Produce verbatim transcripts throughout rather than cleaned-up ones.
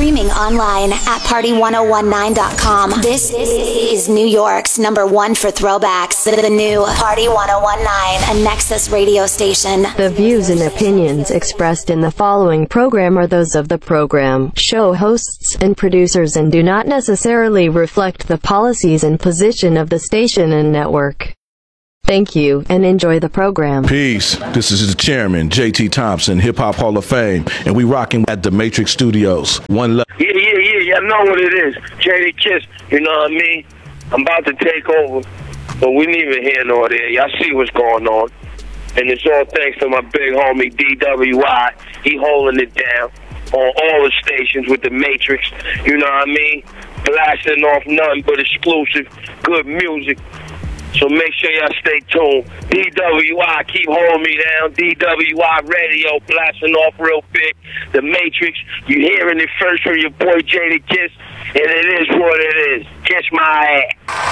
Streaming online at party one oh one nine dot com. This is New York's number one for throwbacks. The new Party one oh one nine, a Nexus radio station. The views and opinions expressed in the following program are those of the program, show hosts, and producers and do not necessarily reflect the policies and position of the station and network. Thank you, and enjoy the program. Peace. This is the chairman, J T Thompson, Hip Hop Hall of Fame, and we rocking at the Matrix Studios. One love. Yeah, yeah, yeah, yeah. I know what it is. J D Kiss, you know what I mean? I'm about to take over, but we ain't even here nor there. Y'all see what's going on. And it's all thanks to my big homie, D W I. He holding it down on all the stations with the Matrix. You know what I mean? Blasting off nothing but exclusive, good music. So make sure y'all stay tuned. D W I, keep holding me down. D W I Radio, blasting off real big. The Matrix, you hearing it first from your boy J D Kiss, and it is what it is. Kiss my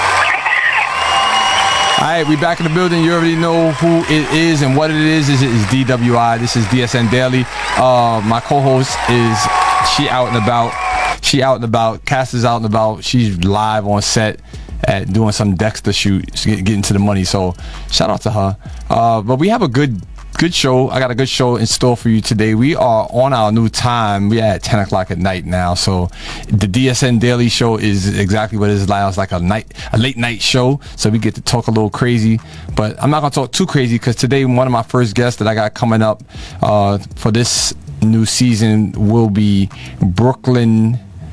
ass. All right, we back in the building. You already know who it is and what it is. This is D W I. This is D S N Daily. Uh, my co-host is, she out and about. She out and about. Cass is out and about. She's live on set at doing some Dexter shoot, getting to the money. So shout out to her. Uh, but we have a good good show. I got a good show in store for you today. We are on our new time. We are at ten o'clock at night now. So the D S N Daily Show is exactly what it is. It's like a night, a late night show. So we get to talk a little crazy, but I'm not going to talk too crazy because today one of my first guests that I got coming up uh, for this new season will be Brooklyn,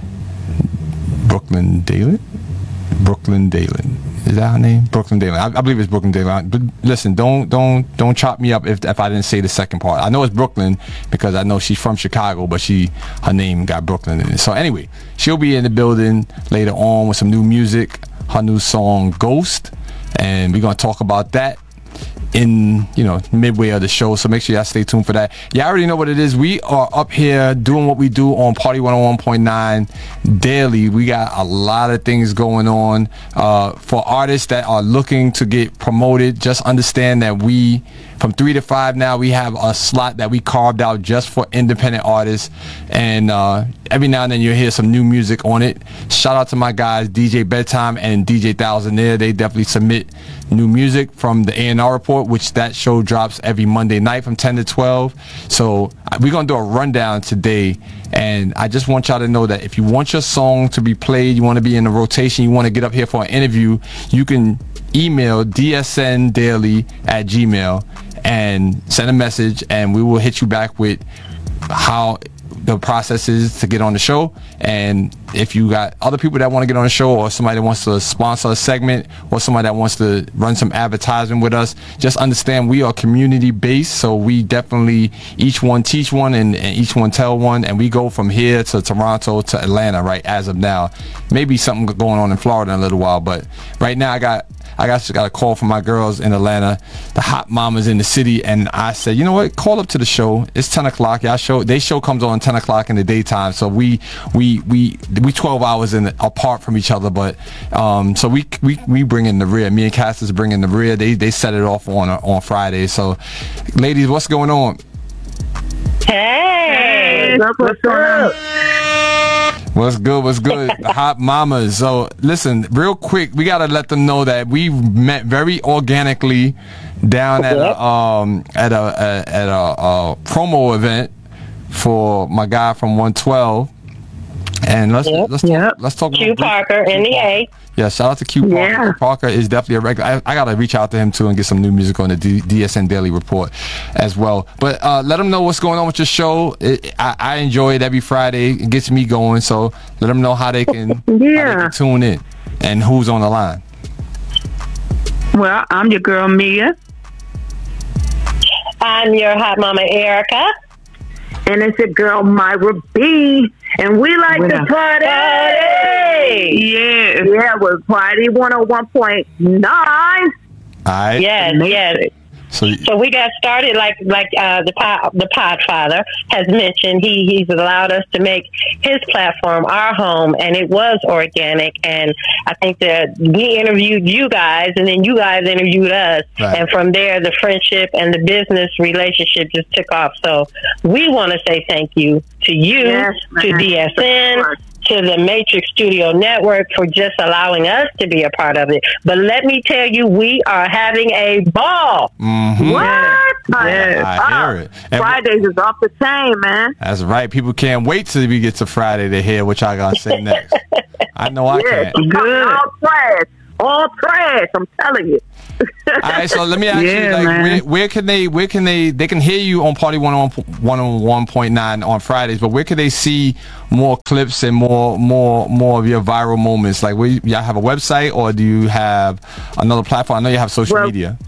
Brooklyn Dalen? Brooklyn Dalen. Is that her name? Brooklyn Dalen. I, I believe it's Brooklyn Dalen. But listen, don't don't don't chop me up if if I didn't say the second part. I know it's Brooklyn because I know she's from Chicago, but she her name got Brooklyn in it. So anyway, she'll be in the building later on with some new music, her new song Ghost, and we're gonna talk about that in, you know, midway of the show. So make sure y'all stay tuned for that. Y'all already know what it is. We are up here doing what we do on Party one oh one point nine daily. We got a lot of things going on. Uh, for artists that are looking to get promoted, just understand that we, from three to five now, we have a slot that we carved out just for independent artists. And uh, every now and then you'll hear some new music on it. Shout out to my guys, D J Bedtime and D J Thousandaire. They definitely submit new music from the A and R Report, which that show drops every Monday night from ten to twelve. So we're going to do a rundown today. And I just want y'all to know that if you want your song to be played, you want to be in the rotation, you want to get up here for an interview, you can email D S N daily at gmail and send a message, and we will hit you back with how the process is to get on the show. And if you got other people that want to get on the show, or somebody that wants to sponsor a segment, or somebody that wants to run some advertising with us, just understand we are community based. So we definitely, each one teach one and, and each one tell one, and we go from here to Toronto to Atlanta, right, as of now. Maybe something going on in Florida in a little while, but right now I got I got, got a call from my girls in Atlanta, the hot mamas in the city, and I said, you know what, call up to the show. It's ten o'clock. Y'all show, they show comes on ten o'clock in the daytime, so we we we we twelve hours in apart from each other, but um so we we we bring in the rear. Me and Cassius bring in the rear. They they set it off on on Friday. So, ladies, what's going on? Hey, what's, what's going on? What's good? What's good? The hot mamas. So listen, real quick, we gotta let them know that we met very organically down at a um at a, a at a, a promo event for my guy from one twelve. And let's yep, let's talk, yep. let's talk Q about Parker, N E A. Yeah, shout out to Q Parker. Yeah. Parker is definitely a regular. I, I gotta reach out to him too and get some new music on the D- DSN Daily Report as well. But uh, let them know what's going on with your show. It, I, I enjoy it every Friday. It gets me going. So let them know how they can, yeah. how they can tune in and who's on the line. Well, I'm your girl Mia. I'm your hot mama Erica. And it's your girl Myra B. And we like to party. party. Yeah. Yeah, with Party one oh one point nine. All right. Yes, yes. So, so we got started like like uh, the pod, the Podfather has mentioned. He he's allowed us to make his platform our home, and it was organic. And I think that we interviewed you guys, and then you guys interviewed us, right. and from there the friendship and the business relationship just took off. So we want to say thank you to you, yes, to D S N, to the Matrix Studio Network for just allowing us to be a part of it. But let me tell you, we are having a ball. Mm-hmm. What? Yes. I hear it. And Fridays is off the chain, man. that's right. People can't wait till we get to Friday to hear what y'all gonna say next. I know I Yes, can't. Good. all trash, all trash. I'm telling you. All right, so let me ask Yeah, you, like, man. where, where can they, where can they, they can hear you on Party one oh one point nine on Fridays, but where can they see more clips and more, more, more of your viral moments? Like, where, y'all have a website, or do you have another platform? I know you have social Well, media.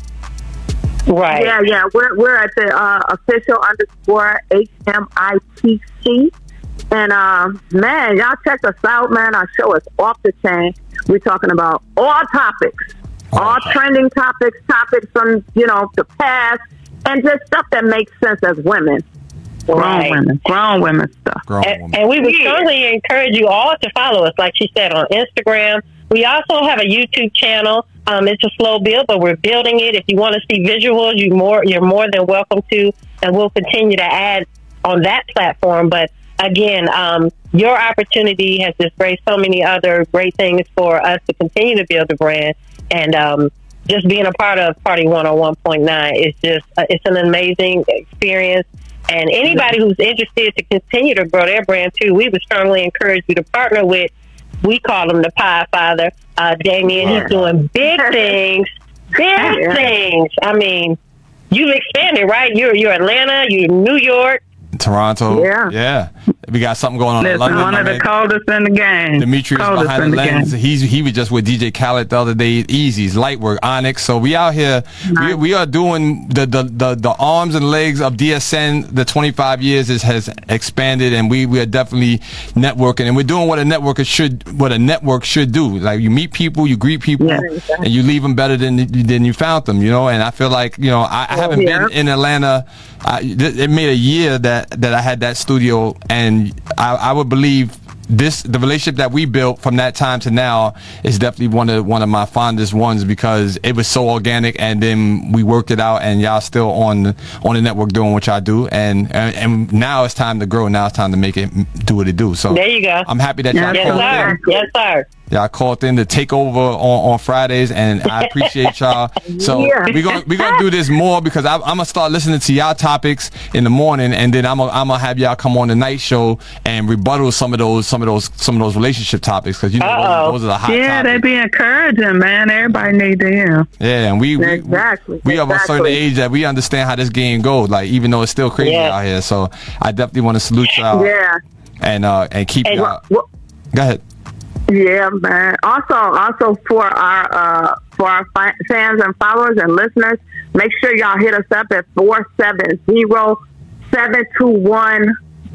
Right. Yeah, yeah. We're we're at the uh, official underscore H M I T C. And uh, man, y'all check us out, man. Our show is off the chain. We're talking about all topics, all, all trending topics, topics from, you know, the past, and just stuff that makes sense as women. Grown Right. women. Grown women stuff. Grown And, woman. and we would Yeah. strongly encourage you all to follow us, like she said, on Instagram. We also have a YouTube channel. Um, it's a slow build, but we're building it. If you want to see visuals, you more you're more than welcome to, and we'll continue to add on that platform. But again, um, your opportunity has just raised so many other great things for us to continue to build the brand, and um, just being a part of Party one oh one point nine is just uh, it's an amazing experience. And anybody who's interested to continue to grow their brand too, we would strongly encourage you to partner with. We call him the Podfather, uh, Damien. He's doing big things, big Yeah. things. I mean, you've expanded, right? You're you're Atlanta, you're New York. Toronto. Yeah. Yeah. We got something going on in Listen, London. one my of the man. coldest in the game. Demetrius Coldest behind the in the lens. game. He's he was just with D J Khaled the other day. Easy's Lightwork, Onyx. So we out here. We, we are doing the, the the the arms and legs of D S N. The twenty-five years is, has expanded, and we we are definitely networking, and we're doing what a networker should what a network should do. Like, you meet people, you greet people, Yeah. and you leave them better than than you found them. You know, and I feel like, you know, I, I haven't Yeah. been in Atlanta. I, th- it made a year that that I had that studio, and I, I would believe this the relationship that we built from that time to now is definitely one of one of my fondest ones, because it was so organic, and then we worked it out, and y'all still on the, on the network doing what y'all do, and, and and now it's time to grow. Now it's time to make it do what it do. So There you go. I'm happy that y'all Yes, called sir. in. Yes, sir. Y'all called in to take over on, on Fridays, and I appreciate y'all. So Yeah. we're gonna we're gonna do this more, because I, I'm gonna start listening to y'all topics in the morning, and then I'm gonna I'm gonna have y'all come on the night show and rebuttal some of those some of those some of those relationship topics, because you know Uh-oh. those, those are the hot Yeah, they topics. be encouraging, man. Everybody need to hear. Yeah, and we we, Exactly, we, we of a certain exactly. age that we understand how this game goes. Like, even though it's still crazy Yeah. out here, so I definitely want to salute y'all. Yeah. and uh and keep And- y'all. Well, Go ahead. yeah, man. Also, also for our uh, for our fi- fans and followers and listeners, make sure y'all hit us up at four seven zero, seven two one,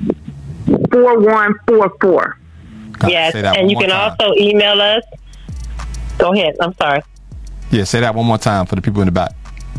four one four four. God, Yes, say that and one you more can time. also email us. Go ahead. I'm sorry. Yeah, say that one more time for the people in the back.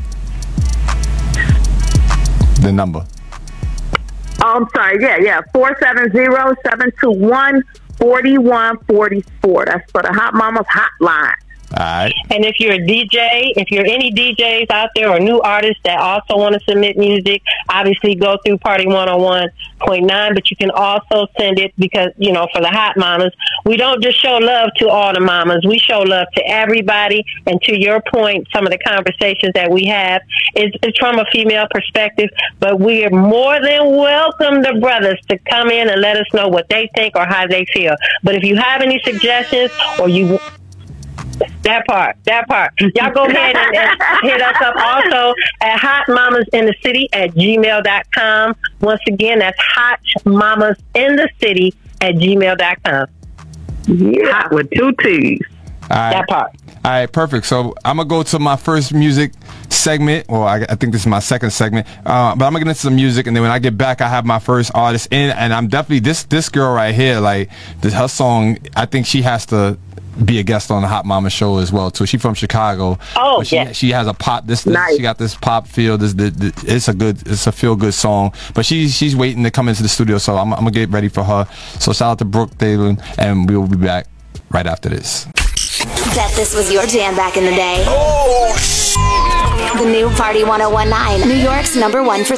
The number. Oh, I'm sorry. Yeah, yeah. four seven zero, seven two one, four one four four. That's for the Hot Mamas Hotline. All right. And if you're a D J, if you're any D Js out there or new artists that also want to submit music, obviously go through Party one oh one point nine, but you can also send it, because, you know, for the hot mamas, we don't just show love to all the mamas. We show love to everybody. And to your point, some of the conversations that we have is, is from a female perspective, but we are more than welcome the brothers to come in and let us know what they think or how they feel. But if you have any suggestions, or you That part, that part. Y'all go ahead and, and hit us up also at hot mamas in the city at gmail dot com. Once again, that's hot mamas in the city at gmail dot com. Yeah, with two T's. All right. That part. All right, perfect. So I'm gonna go to my first music segment, or I, I think this is my second segment. Uh, but I'm gonna get into some music, and then when I get back, I have my first artist in, and I'm definitely this this girl right here. Like this, her song, I think she has to be a guest on the Hot Mama show as well too. She's from Chicago. Oh, she, yeah. She has a pop. This, this Nice. she got this pop feel. This, this, this it's a good, it's a feel good song. But she's she's waiting to come into the studio, so I'm, I'm gonna get ready for her. So shout out to Brooke Dalen, and we will be back right after this. Bet this was your jam back in the day. Oh, the new Party one oh one nine, New York's number one for